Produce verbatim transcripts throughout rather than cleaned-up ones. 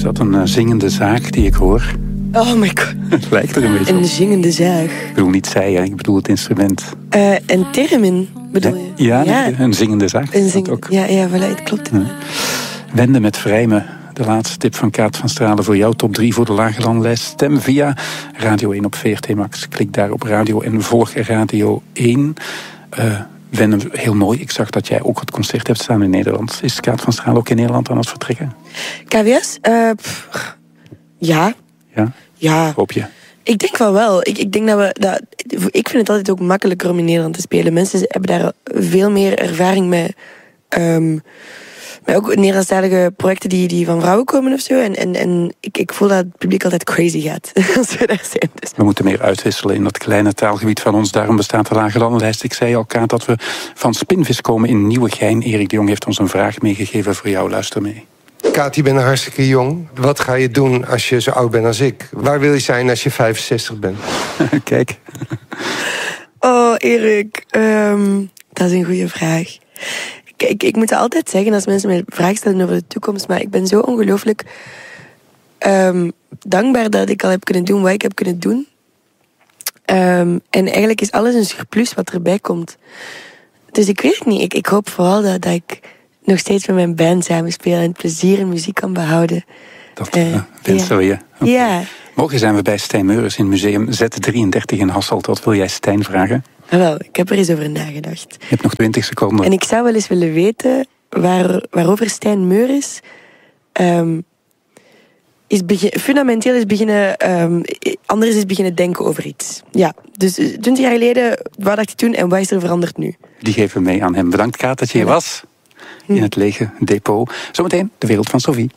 dat een uh, zingende zaag die ik hoor? Oh my god. Het lijkt er een beetje op. Een zingende zaag. Ik bedoel niet zij, hè. Ik bedoel het instrument. Uh, een theremin, bedoel je? Ja, ja. Nee, een zingende zaag. Een zing... ook. Ja, ja, voilà, het klopt. Ja. Wende met Vrijmen. De laatste tip van Kaat van Stralen voor jou. Top drie voor de Lagerlandlijst. Stem via Radio één op V R T Max. Klik daar op radio en volg Radio één. Uh, Wende, heel mooi. Ik zag dat jij ook het concert hebt staan in Nederland. Is Kaat van Stralen ook in Nederland aan het vertrekken? K W S? Uh, pff, ja. Ja? Ja. Hoop je? Ik denk van wel. Ik, ik denk dat we... Dat, ik vind het altijd ook makkelijker om in Nederland te spelen. Mensen hebben daar veel meer ervaring mee. Um, Maar ook Nederlandstalige projecten die, die van vrouwen komen of zo. En, en, en ik, ik voel dat het publiek altijd crazy gaat als we daar zijn. Dus. We moeten meer uitwisselen in dat kleine taalgebied van ons. Daarom bestaat de Lagerlandlijst. Ik zei al, Kaat, dat we van Spinvis komen in Nieuwegein. Erik de Jong heeft ons een vraag meegegeven voor jou. Luister mee. Kaat, je bent hartstikke jong. Wat ga je doen als je zo oud bent als ik? Waar wil je zijn als je vijfenzestig bent? Kijk. Oh, Erik. Um, dat is een goede vraag. Ik, ik moet het altijd zeggen als mensen mij vragen stellen over de toekomst, maar ik ben zo ongelooflijk um, dankbaar dat ik al heb kunnen doen wat ik heb kunnen doen. Um, en eigenlijk is alles een surplus wat erbij komt. Dus ik weet het niet. Ik, ik hoop vooral dat, dat ik nog steeds met mijn band samenspeel en plezier in muziek kan behouden. Dat uh, wensen we je. Okay. Ja. Morgen zijn we bij Stijn Meuris in museum Z drieëndertig in Hasselt. Wat wil jij Stijn vragen? Wel, ik heb er eens over nagedacht. Je hebt nog twintig seconden. En ik zou wel eens willen weten waar, waarover Stijn Meuris um, is begin, fundamenteel is beginnen, um, anders is beginnen denken over iets. Ja, dus twintig jaar geleden, wat dacht hij toen en wat is er veranderd nu? Die geven we mee aan hem. Bedankt, Kaat, dat je hier was. In het lege depot. Zometeen de wereld van Sophie.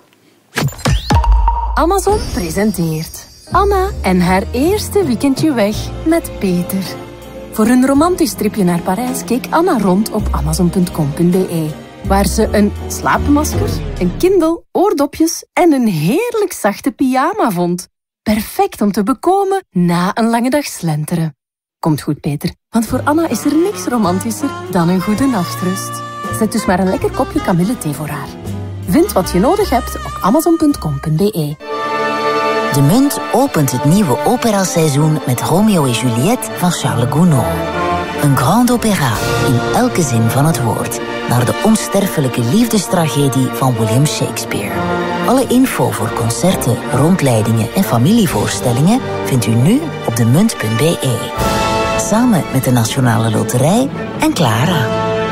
Amazon presenteert Anna en haar eerste weekendje weg met Peter. Voor een romantisch tripje naar Parijs keek Anna rond op amazon punt com punt be, waar ze een slaapmasker, een Kindle, oordopjes en een heerlijk zachte pyjama vond. Perfect om te bekomen na een lange dag slenteren. Komt goed, Peter, want voor Anna is er niks romantischer dan een goede nachtrust. Zet dus maar een lekker kopje kamillethee voor haar. Vind wat je nodig hebt op amazon punt com punt be. De Munt opent het nieuwe operaseizoen met Romeo en Juliette van Charles Gounod. Een grand opéra in elke zin van het woord, naar de onsterfelijke liefdestragedie van William Shakespeare. Alle info voor concerten, rondleidingen en familievoorstellingen vindt u nu op de munt punt be. Samen met de Nationale Loterij en Clara.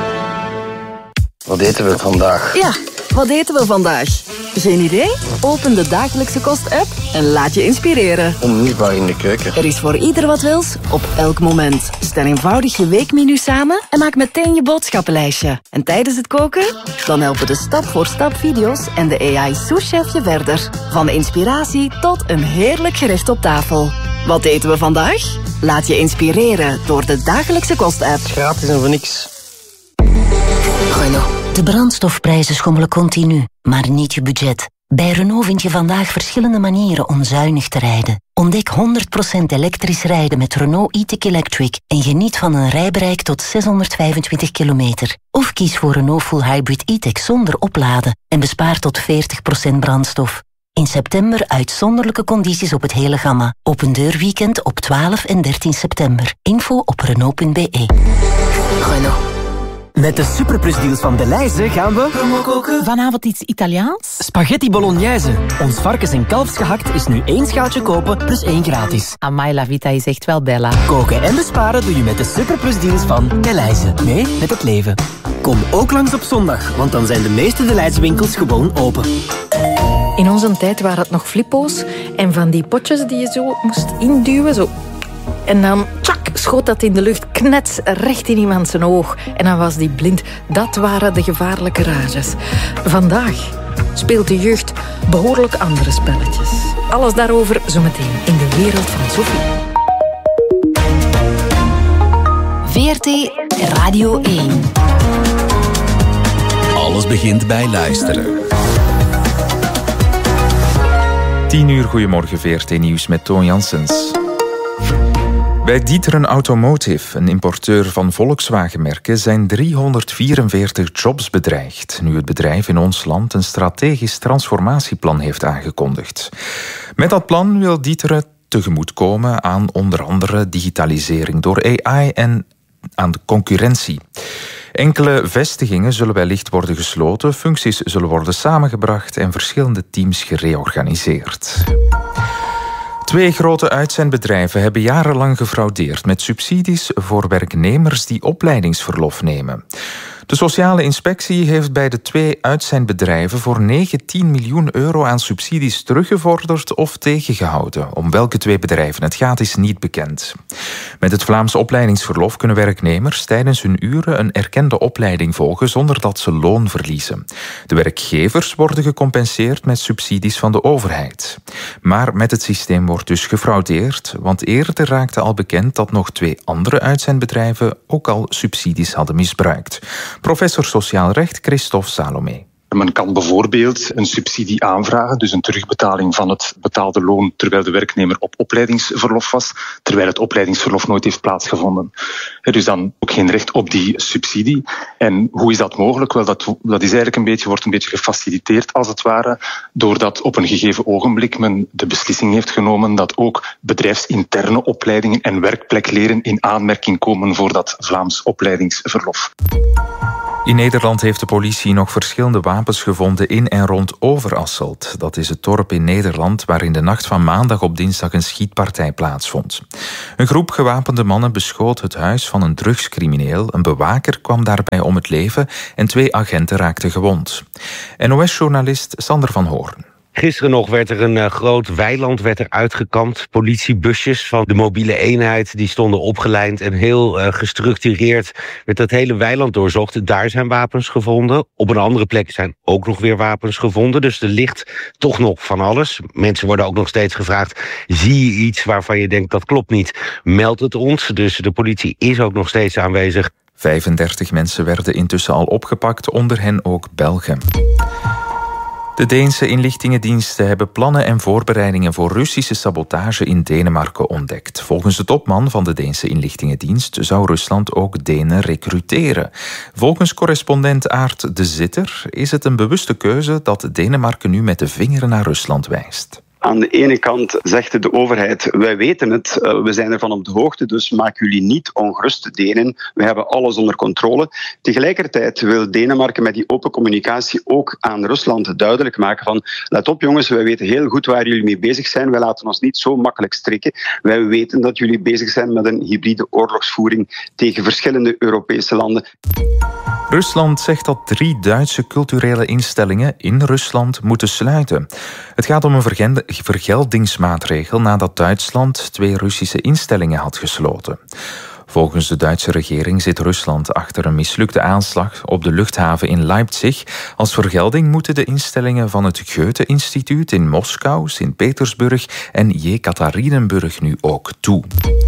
Wat eten we vandaag? Ja, wat eten we vandaag? Geen idee? Open de Dagelijkse Kost-app en laat je inspireren. Onmisbaar in de keuken. Er is voor ieder wat wils, op elk moment. Stel eenvoudig je weekmenu samen en maak meteen je boodschappenlijstje. En tijdens het koken? Dan helpen de stap-voor-stap video's en de A I-souschef je verder. Van inspiratie tot een heerlijk gerecht op tafel. Wat eten we vandaag? Laat je inspireren door de Dagelijkse Kost-app. Gratis en voor niks. Renault. De brandstofprijzen schommelen continu, maar niet je budget. Bij Renault vind je vandaag verschillende manieren om zuinig te rijden. Ontdek honderd procent elektrisch rijden met Renault e-tech Electric en geniet van een rijbereik tot zeshonderdvijfentwintig kilometer. Of kies voor Renault Full Hybrid e-tech zonder opladen en bespaar tot veertig procent brandstof. In september uitzonderlijke condities op het hele gamma. Open deurweekend op twaalf en dertien september. Info op renault punt be. Renault. Met de superplusdeals van Delhaize gaan we... koken. Vanavond iets Italiaans? Spaghetti bolognese. Ons varkens- en kalfsgehakt is nu één schaaltje kopen plus één gratis. Amai, la vita is echt wel bella. Koken en besparen doe je met de superplusdeals van Delhaize. Mee met het leven. Kom ook langs op zondag, want dan zijn de meeste Delhaize winkels gewoon open. In onze tijd waren het nog flippo's en van die potjes die je zo moest induwen, zo... En dan, tjak, schoot dat in de lucht, knets, recht in iemand zijn oog. En dan was die blind. Dat waren de gevaarlijke rages. Vandaag speelt de jeugd behoorlijk andere spelletjes. Alles daarover zometeen in de wereld van Sophie. V R T Radio één. Alles begint bij luisteren. tien uur, goedemorgen, V R T Nieuws met Toon Janssens. Bij D'Ieteren Automotive, een importeur van Volkswagen-merken, zijn driehonderdvierenveertig jobs bedreigd, nu het bedrijf in ons land een strategisch transformatieplan heeft aangekondigd. Met dat plan wil D'Ieteren tegemoetkomen aan onder andere digitalisering door A I en aan de concurrentie. Enkele vestigingen zullen wellicht worden gesloten, functies zullen worden samengebracht en verschillende teams gereorganiseerd. Twee grote uitzendbedrijven hebben jarenlang gefraudeerd met subsidies voor werknemers die opleidingsverlof nemen. De sociale inspectie heeft bij de twee uitzendbedrijven voor negentien miljoen euro aan subsidies teruggevorderd of tegengehouden. Om welke twee bedrijven het gaat is niet bekend. Met het Vlaams opleidingsverlof kunnen werknemers tijdens hun uren een erkende opleiding volgen zonder dat ze loon verliezen. De werkgevers worden gecompenseerd met subsidies van de overheid. Maar met het systeem wordt dus gefraudeerd, want eerder raakte al bekend dat nog twee andere uitzendbedrijven ook al subsidies hadden misbruikt. Professor Sociaal Recht Christophe Salomé. Men kan bijvoorbeeld een subsidie aanvragen, dus een terugbetaling van het betaalde loon terwijl de werknemer op opleidingsverlof was, terwijl het opleidingsverlof nooit heeft plaatsgevonden. Dus dan ook geen recht op die subsidie. En hoe is dat mogelijk? Wel, dat, dat is eigenlijk een beetje, wordt een beetje gefaciliteerd als het ware, doordat op een gegeven ogenblik men de beslissing heeft genomen dat ook bedrijfsinterne opleidingen en werkplekleren in aanmerking komen voor dat Vlaams opleidingsverlof. In Nederland heeft de politie nog verschillende wapens gevonden in en rond Overasselt. Dat is het dorp in Nederland waar in de nacht van maandag op dinsdag een schietpartij plaatsvond. Een groep gewapende mannen beschoot het huis van een drugscrimineel. Een bewaker kwam daarbij om het leven en twee agenten raakten gewond. N O S-journalist Sander van Hoorn. Gisteren nog werd er een uh, groot weiland werd er uitgekampt. Politiebusjes van de mobiele eenheid die stonden opgelijnd en heel uh, gestructureerd werd dat hele weiland doorzocht. Daar zijn wapens gevonden. Op een andere plek zijn ook nog weer wapens gevonden. Dus er ligt toch nog van alles. Mensen worden ook nog steeds gevraagd, zie je iets waarvan je denkt dat klopt niet? Meld het ons. Dus de politie is ook nog steeds aanwezig. vijfendertig mensen werden intussen al opgepakt, onder hen ook Belgen. De Deense inlichtingendiensten hebben plannen en voorbereidingen voor Russische sabotage in Denemarken ontdekt. Volgens de topman van de Deense inlichtingendienst zou Rusland ook Denen recruteren. Volgens correspondent Aart de Zitter is het een bewuste keuze dat Denemarken nu met de vinger naar Rusland wijst. Aan de ene kant zegt de overheid, wij weten het, we zijn ervan op de hoogte, dus maak jullie niet ongerust, Denen. We hebben alles onder controle. Tegelijkertijd wil Denemarken met die open communicatie ook aan Rusland duidelijk maken van, let op jongens, wij weten heel goed waar jullie mee bezig zijn. Wij laten ons niet zo makkelijk strikken. Wij weten dat jullie bezig zijn met een hybride oorlogsvoering tegen verschillende Europese landen. Rusland zegt dat drie Duitse culturele instellingen in Rusland moeten sluiten. Het gaat om een vergeldingsmaatregel nadat Duitsland twee Russische instellingen had gesloten. Volgens de Duitse regering zit Rusland achter een mislukte aanslag op de luchthaven in Leipzig. Als vergelding moeten de instellingen van het Goethe-instituut in Moskou, Sint-Petersburg en Jekaterinenburg nu ook toe.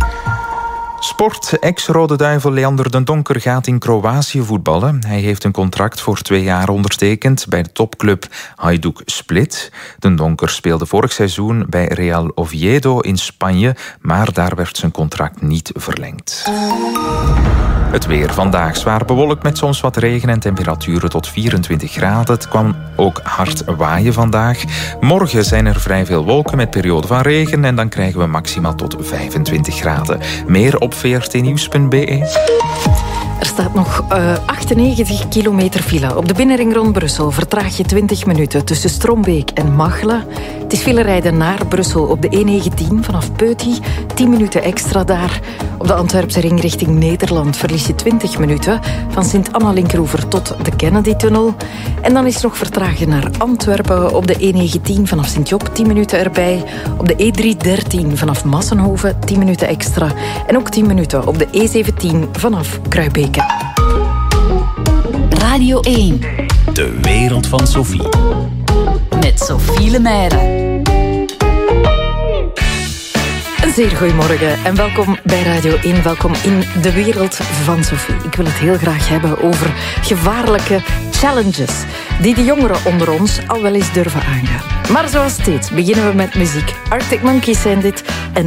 Sport. Ex-Rode Duivel Leander den Donker gaat in Kroatië voetballen. Hij heeft een contract voor twee jaar ondertekend bij de topclub Hajduk Split. Den Donker speelde vorig seizoen bij Real Oviedo in Spanje, maar daar werd zijn contract niet verlengd. Het weer vandaag zwaar bewolkt met soms wat regen en temperaturen tot vierentwintig graden. Het kwam ook hard waaien vandaag. Morgen zijn er vrij veel wolken met perioden van regen en dan krijgen we maximaal tot vijfentwintig graden. Meer op v r t nieuws punt b e. Er staat nog uh, achtennegentig kilometer file. Op de binnenring rond Brussel vertraag je twintig minuten tussen Strombeek en Machelen. Het is file rijden naar Brussel op de E negentien vanaf Peuty. tien minuten extra daar. Op de Antwerpse ring richting Nederland verlies je twintig minuten. Van Sint-Anna-Linkroever tot de Kennedy-tunnel. En dan is nog vertragen naar Antwerpen op de E negentien vanaf Sint-Job. tien minuten erbij. Op de E driehonderddertien vanaf Massenhoven. tien minuten extra. En ook tien minuten op de E zeventien vanaf Kruibeke. Radio één. De wereld van Sophie. Met Sophie Lemaire. Een zeer goedemorgen en welkom bij Radio één. Welkom in de wereld van Sophie. Ik wil het heel graag hebben over gevaarlijke challenges die de jongeren onder ons al wel eens durven aangaan. Maar zoals steeds beginnen we met muziek. Arctic Monkeys zijn dit en